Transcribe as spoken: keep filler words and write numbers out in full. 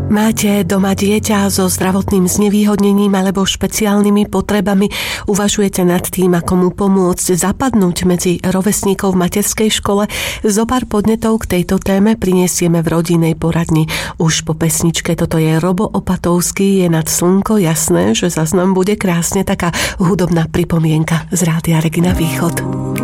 Máte doma dieťa so zdravotným znevýhodnením alebo špeciálnymi potrebami? Uvažujete nad tým, ako mu pomôcť zapadnúť medzi rovesníkov v materskej škole? Zopár podnetov k tejto téme prinesieme v rodinnej poradni. Už po pesničke. Toto je Robo Opatovský, Je nad slnko jasné, že záznam bude krásne, taká hudobná pripomienka z Rádia Regina Východ.